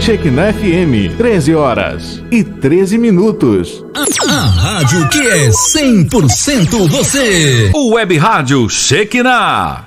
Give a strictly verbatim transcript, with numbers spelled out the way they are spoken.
Shekinah F M, treze horas e treze minutos. A, a rádio que é cem por cento você. O Web Rádio Shekinah.